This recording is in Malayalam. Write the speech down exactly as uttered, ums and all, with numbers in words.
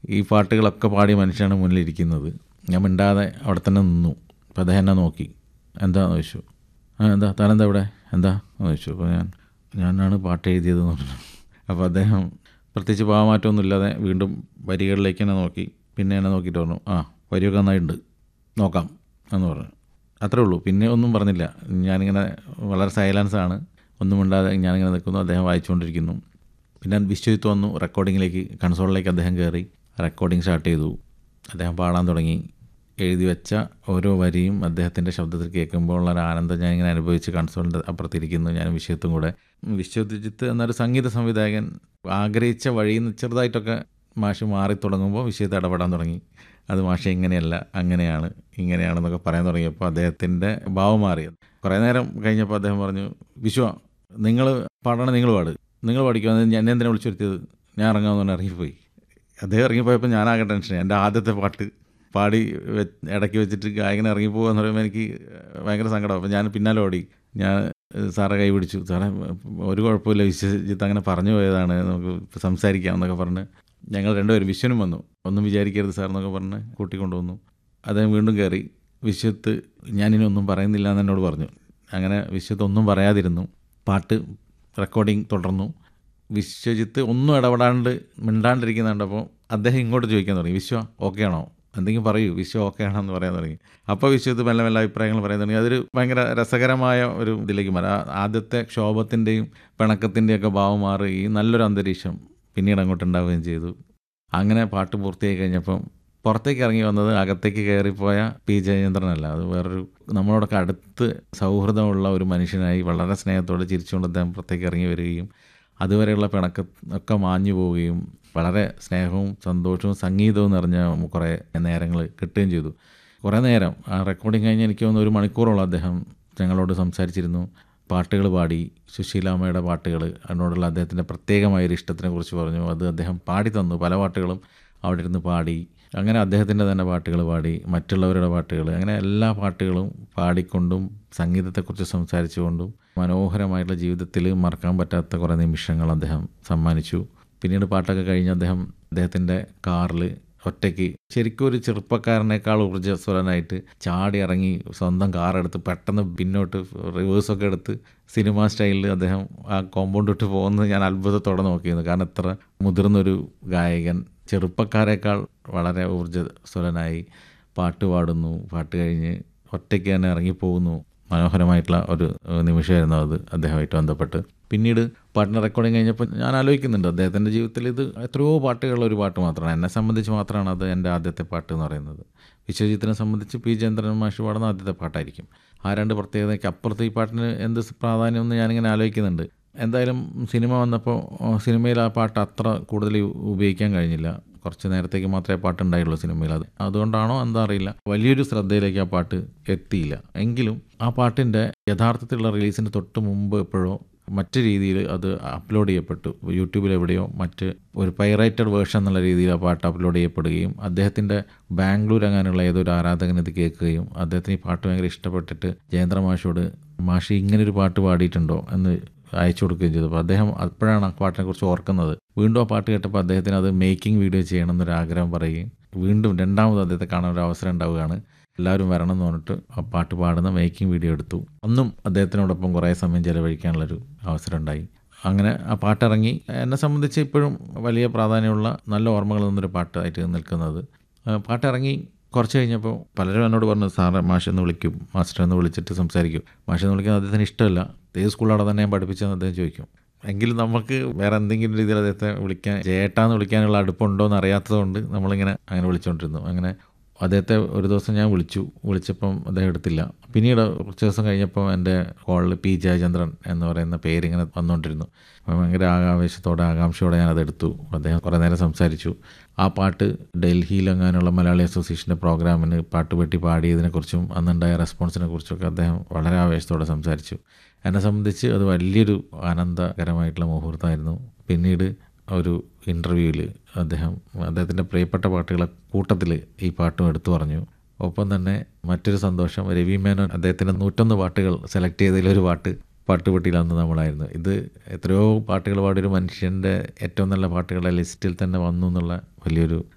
ഈ പാട്ടുകളൊക്കെ പാടിയ മനുഷ്യനാണ് മുന്നിലിരിക്കുന്നത്. ഞാൻ മിണ്ടാതെ അവിടെ തന്നെ നിന്നു. അപ്പോൾ അദ്ദേഹം എന്നെ നോക്കി. എന്താണെന്ന് ചോദിച്ചു. ആ എന്താ താനെന്താ ഇവിടെ എന്താ എന്ന് ചോദിച്ചു. അപ്പോൾ ഞാൻ ഞാനാണ് പാട്ട് എഴുതിയതെന്ന് പറഞ്ഞു. അപ്പോൾ അദ്ദേഹം പ്രത്യേകിച്ച് ഭാവമാറ്റമൊന്നും ഇല്ലാതെ വീണ്ടും വരികളിലേക്ക് എന്നെ നോക്കി. പിന്നെ എന്നെ നോക്കിയിട്ട് പറഞ്ഞു, ആ വരിയൊക്കെ നന്നായിട്ടുണ്ട്, നോക്കാം എന്ന് പറഞ്ഞു. അത്രേ ഉള്ളൂ. പിന്നെ ഒന്നും പറഞ്ഞില്ല. ഞാനിങ്ങനെ വളരെ സൈലൻസാണ്, ഒന്നും മിണ്ടാതെ ഞാനിങ്ങനെ നിൽക്കുന്നു. അദ്ദേഹം വായിച്ചുകൊണ്ടിരിക്കുന്നു. പിന്നെ വിശ്വജിത്ത് വന്നു. റെക്കോർഡിങ്ങിലേക്ക് കൺസോളിലേക്ക് അദ്ദേഹം കയറി റെക്കോർഡിങ് സ്റ്റാർട്ട് ചെയ്തു. അദ്ദേഹം പാടാൻ തുടങ്ങി. എഴുതി വെച്ച ഓരോ വരിയും അദ്ദേഹത്തിൻ്റെ ശബ്ദത്തിൽ കേൾക്കുമ്പോൾ ഉള്ള ഒരു ആനന്ദം ഞാനിങ്ങനെ അനുഭവിച്ച് കൺസോളിൻ്റെ അപ്പുറത്തിരിക്കുന്നു. ഞാൻ വിശ്വജിത്തും കൂടെ. വിശ്വജിത്ത് എന്നൊരു സംഗീത സംവിധായകൻ ആഗ്രഹിച്ച വഴിയിൽ നിന്ന് ചെറുതായിട്ടൊക്കെ മാഷ് മാറി തുടങ്ങുമ്പോൾ വിശ്വജിത്ത് ഇടപെടാൻ തുടങ്ങി. അത് മാഷ് ഇങ്ങനെയല്ല, അങ്ങനെയാണ്, ഇങ്ങനെയാണെന്നൊക്കെ പറയാൻ തുടങ്ങിയപ്പോൾ അദ്ദേഹത്തിൻ്റെ ഭാവം മാറിയത്. കുറേ നേരം കഴിഞ്ഞപ്പോൾ അദ്ദേഹം പറഞ്ഞു, വിശ്വ നിങ്ങൾ പാടണം, നിങ്ങൾ പാട്, നിങ്ങൾ പഠിക്കുക, എന്നെ എന്തിനാണ് വിളിച്ചു വരുത്തിയത്, ഞാൻ ഇറങ്ങാമെന്ന് പറഞ്ഞാൽ ഇറങ്ങിപ്പോയി. അദ്ദേഹം ഇറങ്ങിപ്പോയപ്പോൾ ഞാനാകെ ടെൻഷൻ. എൻ്റെ ആദ്യത്തെ പാട്ട് പാടി വെ ഇടയ്ക്ക് വെച്ചിട്ട് ഗായകൻ ഇറങ്ങിപ്പോകുക എന്ന് പറയുമ്പോൾ എനിക്ക് ഭയങ്കര സങ്കടം. അപ്പോൾ ഞാൻ പിന്നാലെ ഓടി. ഞാൻ സാറെ കൈ പിടിച്ചു. സാറേ ഒരു കുഴപ്പമില്ല, വിശ്വജിത്ത് അങ്ങനെ പറഞ്ഞു പോയതാണ്, നമുക്ക് സംസാരിക്കാം എന്നൊക്കെ പറഞ്ഞ് ഞങ്ങൾ രണ്ടുപേരും, വിശ്വനും വന്നു. ഒന്നും വിചാരിക്കരുത് സാർ എന്നൊക്കെ പറഞ്ഞ് കൂട്ടിക്കൊണ്ടുവന്നു. അദ്ദേഹം വീണ്ടും കയറി. വിശ്വത്ത് ഞാനിനി ഒന്നും പറയുന്നില്ല എന്ന് എന്നോട് പറഞ്ഞു. അങ്ങനെ വിശ്വത്ത് ഒന്നും പറയാതിരുന്നു. പാട്ട് റെക്കോർഡിങ് തുടർന്നു. വിശ്വജിത്ത് ഒന്നും ഇടപെടാണ്ട് മിണ്ടാണ്ടിരിക്കുന്ന കണ്ടപ്പോൾ അദ്ദേഹം ഇങ്ങോട്ട് ചോദിക്കാൻ തുടങ്ങി, വിശ്വ ഓക്കെ ആണോ, എന്തെങ്കിലും പറയൂ, വിശ്വ ഓക്കെ ആണോ എന്ന് പറയാൻ തുടങ്ങി. അപ്പോൾ വിശ്വത്ത് മെല്ലെ മെല്ലെ അഭിപ്രായങ്ങൾ പറയാൻ തുടങ്ങി. അതൊരു ഭയങ്കര രസകരമായ ഒരു ഇതിലേക്ക് മാറി. ആദ്യത്തെ ക്ഷോഭത്തിൻ്റെയും പിണക്കത്തിൻ്റെയൊക്കെ ഭാവം മാറി ഈ നല്ലൊരു അന്തരീക്ഷം പിന്നീട് അങ്ങോട്ട് ഉണ്ടാവുകയും ചെയ്തു. അങ്ങനെ പാട്ട് പൂർത്തിയായി കഴിഞ്ഞപ്പം പുറത്തേക്ക് ഇറങ്ങി വന്നത് അകത്തേക്ക് കയറിപ്പോയ പി ജയചന്ദ്രനല്ല, അത് വേറൊരു നമ്മളോടൊക്കെ അടുത്ത് സൗഹൃദമുള്ള ഒരു മനുഷ്യനായി വളരെ സ്നേഹത്തോടെ ചിരിച്ചുകൊണ്ട് അദ്ദേഹം പുറത്തേക്ക് ഇറങ്ങി വരികയും അതുവരെയുള്ള പിണക്കം ഒക്കെ മാഞ്ഞു പോവുകയും വളരെ സ്നേഹവും സന്തോഷവും സംഗീതവും നിറഞ്ഞ കുറേ നേരങ്ങൾ കിട്ടുകയും ചെയ്തു. കുറേ നേരം ആ റെക്കോർഡിങ് കഴിഞ്ഞ് എനിക്ക് തോന്നുന്നു ഒരു മണിക്കൂറോളം അദ്ദേഹം ഞങ്ങളോട് സംസാരിച്ചിരുന്നു. പാട്ടുകൾ പാടി, സുശീലാമ്മയുടെ പാട്ടുകൾ, അതിനോടുള്ള അദ്ദേഹത്തിൻ്റെ പ്രത്യേകമായൊരു ഇഷ്ടത്തിനെക്കുറിച്ച് പറഞ്ഞു. അത് അദ്ദേഹം പാടി തന്നു. പല പാട്ടുകളും അവിടെ ഇരുന്ന് പാടി. അങ്ങനെ അദ്ദേഹത്തിൻ്റെ തന്നെ പാട്ടുകൾ പാടി, മറ്റുള്ളവരുടെ പാട്ടുകൾ, അങ്ങനെ എല്ലാ പാട്ടുകളും പാടിക്കൊണ്ടും സംഗീതത്തെക്കുറിച്ച് സംസാരിച്ചുകൊണ്ടും മനോഹരമായിട്ടുള്ള ജീവിതത്തിൽ മറക്കാൻ പറ്റാത്ത കുറേ നിമിഷങ്ങൾ അദ്ദേഹം സമ്മാനിച്ചു. പിന്നീട് പാട്ടൊക്കെ കഴിഞ്ഞ് അദ്ദേഹം അദ്ദേഹത്തിൻ്റെ കാറിൽ ഒറ്റയ്ക്ക് ശരിക്കും ഒരു ചെറുപ്പക്കാരനേക്കാൾ ഊർജ്ജസ്വലനായിട്ട് ചാടി ഇറങ്ങി സ്വന്തം കാറെടുത്ത് പെട്ടെന്ന് പിന്നോട്ട് റിവേഴ്സൊക്കെ എടുത്ത് സിനിമ സ്റ്റൈലിൽ അദ്ദേഹം ആ കോമ്പൗണ്ട് ഇട്ട് പോകുന്നത് ഞാൻ അത്ഭുതത്തോടെ നോക്കിയിരുന്നു. കാരണം എത്ര മുതിർന്നൊരു ഗായകൻ ചെറുപ്പക്കാരേക്കാൾ വളരെ ഊർജ്ജസ്വലനായി പാട്ട് പാടുന്നു. പാട്ട് കഴിഞ്ഞ് ഒറ്റയ്ക്ക് തന്നെ ഇറങ്ങിപ്പോകുന്നു. മനോഹരമായിട്ടുള്ള ഒരു നിമിഷമായിരുന്നു അത് അദ്ദേഹമായിട്ട് ബന്ധപ്പെട്ട്. പിന്നീട് പാട്ടിൻ്റെ റെക്കോർഡിങ് കഴിഞ്ഞപ്പോൾ ഞാൻ ആലോചിക്കുന്നുണ്ട്, അദ്ദേഹത്തിൻ്റെ ജീവിതത്തിൽ ഇത് എത്രയോ പാട്ടുകളുള്ള ഒരു പാട്ട് മാത്രമാണ്. എന്നെ സംബന്ധിച്ച് മാത്രമാണ് അത് എൻ്റെ ആദ്യത്തെ പാട്ട് എന്ന് പറയുന്നത്. വിശ്വജിത്തിനെ സംബന്ധിച്ച് പി ജയചന്ദ്രൻ മാഷ് പാടുന്ന ആദ്യത്തെ പാട്ടായിരിക്കും. ആ രണ്ട് പ്രത്യേകതയ്ക്ക് അപ്പുറത്ത് ഈ പാട്ടിന് എന്ത് പ്രാധാന്യം എന്ന് ഞാനിങ്ങനെ ആലോചിക്കുന്നുണ്ട്. എന്തായാലും സിനിമ വന്നപ്പോൾ സിനിമയിൽ ആ പാട്ട് അത്ര കൂടുതൽ ഉപയോഗിക്കാൻ കഴിഞ്ഞില്ല. കുറച്ച് നേരത്തേക്ക് മാത്രമേ പാട്ടുണ്ടായുള്ളൂ സിനിമയിൽ. അത് അതുകൊണ്ടാണോ എന്താ അറിയില്ല, വലിയൊരു ശ്രദ്ധയിലേക്ക് ആ പാട്ട് എത്തിയില്ല. എങ്കിലും ആ പാട്ടിൻ്റെ യഥാർത്ഥത്തിലുള്ള റിലീസിന് തൊട്ട് മുമ്പ് എപ്പോഴോ മറ്റ് രീതിയിൽ അത് അപ്ലോഡ് ചെയ്യപ്പെട്ടു. യൂട്യൂബിൽ എവിടെയോ മറ്റ് ഒരു പൈറേറ്റഡ് വേർഷൻ എന്നുള്ള രീതിയിൽ ആ പാട്ട് അപ്ലോഡ് ചെയ്യപ്പെടുകയും അദ്ദേഹത്തിൻ്റെ ബാംഗ്ലൂർ അങ്ങനെയുള്ള ഏതൊരു ആരാധകൻ ഇത് കേൾക്കുകയും അദ്ദേഹത്തിന് ഈ പാട്ട് ഭയങ്കര ഇഷ്ടപ്പെട്ടിട്ട് ജയേന്ദ്ര മാഷോട് മാഷി ഇങ്ങനൊരു പാട്ട് പാടിയിട്ടുണ്ടോ എന്ന് അയച്ചു കൊടുക്കുകയും ചെയ്തു. അപ്പോൾ അദ്ദേഹം അപ്പോഴാണ് ആ പാട്ടിനെക്കുറിച്ച് ഓർക്കുന്നത്. വീണ്ടും ആ പാട്ട് കേട്ടപ്പോൾ അദ്ദേഹത്തിന് അത് മേക്കിംഗ് വീഡിയോ ചെയ്യണം എന്നൊരു ആഗ്രഹം പറയുകയും വീണ്ടും രണ്ടാമത് അദ്ദേഹത്തെ കാണാൻ ഒരു അവസരം ഉണ്ടാവുകയാണ്. എല്ലാവരും വരണം എന്ന് പറഞ്ഞിട്ട് ആ പാട്ട് പാടുന്ന മേക്കിംഗ് വീഡിയോ എടുത്തു. അന്നും അദ്ദേഹത്തിനോടൊപ്പം കുറേ സമയം ചിലവഴിക്കാനുള്ളൊരു അവസരം ഉണ്ടായി. അങ്ങനെ ആ പാട്ടിറങ്ങി. എന്നെ സംബന്ധിച്ച് ഇപ്പോഴും വലിയ പ്രാധാന്യമുള്ള നല്ല ഓർമ്മകൾ നിന്നൊരു പാട്ടായിട്ട് നിൽക്കുന്നത്. പാട്ടിറങ്ങി കുറച്ച് കഴിഞ്ഞപ്പോൾ പലരും എന്നോട് പറഞ്ഞു, സാറ് മാഷെന്ന് വിളിക്കും, മാസ്റ്റർ എന്ന് വിളിച്ചിട്ട് സംസാരിക്കും. മാഷെന്ന് വിളിക്കാൻ അദ്ദേഹത്തിന് ഇഷ്ടമല്ല. ഏത് സ്കൂളാണ് തന്നെ ഞാൻ പഠിപ്പിച്ചതെന്ന് അദ്ദേഹം ചോദിക്കും. എങ്കിലും നമുക്ക് വേറെ എന്തെങ്കിലും രീതിയിൽ അദ്ദേഹത്തെ വിളിക്കാൻ, ജയേട്ടാന്ന് വിളിക്കാനുള്ള അടുപ്പുണ്ടോ എന്ന് അറിയാത്തത് കൊണ്ട് നമ്മളിങ്ങനെ അങ്ങനെ വിളിച്ചുകൊണ്ടിരുന്നു. അങ്ങനെ അദ്ദേഹത്തെ ഒരു ദിവസം ഞാൻ വിളിച്ചു. വിളിച്ചപ്പം അദ്ദേഹം എടുത്തില്ല. പിന്നീട് കുറച്ച് ദിവസം കഴിഞ്ഞപ്പോൾ എൻ്റെ കോളിൽ പി ജയചന്ദ്രൻ എന്ന് പറയുന്ന പേരിങ്ങനെ വന്നുകൊണ്ടിരുന്നു. ഭയങ്കര ആകാവേശത്തോടെ ആകാംക്ഷയോടെ ഞാനതെടുത്തു. അദ്ദേഹം കുറേ നേരം സംസാരിച്ചു. ആ പാട്ട് ഡൽഹിയിലെങ്ങാനുള്ള മലയാളി അസോസിയേഷൻ്റെ പ്രോഗ്രാമിന് പാട്ടുപെട്ടി പാടിയതിനെക്കുറിച്ചും അന്നുണ്ടായ റെസ്പോൺസിനെ കുറിച്ചൊക്കെ അദ്ദേഹം വളരെ ആവേശത്തോടെ സംസാരിച്ചു. എന്നെ സംബന്ധിച്ച് അത് വലിയൊരു ആനന്ദകരമായിട്ടുള്ള മുഹൂർത്തമായിരുന്നു. പിന്നീട് ഒരു ഇൻ്റർവ്യൂവിൽ അദ്ദേഹം അദ്ദേഹത്തിൻ്റെ പ്രിയപ്പെട്ട പാട്ടുകളെ കൂട്ടത്തിൽ ഈ പാട്ടും എടുത്തു പറഞ്ഞു. ഒപ്പം തന്നെ മറ്റൊരു സന്തോഷം, രവി മേനോൻ അദ്ദേഹത്തിൻ്റെ നൂറ്റൊന്ന് പാട്ടുകൾ സെലക്ട് ചെയ്തതിലൊരു പാട്ട് പാട്ടുപെട്ടിയിൽ അന്ന് നമ്മളായിരുന്നു. ഇത് എത്രയോ പാട്ടുകൾ പാടിയൊരു മനുഷ്യൻ്റെ ഏറ്റവും നല്ല പാട്ടുകളുടെ ലിസ്റ്റിൽ തന്നെ വന്നു എന്നുള്ള വലിയൊരു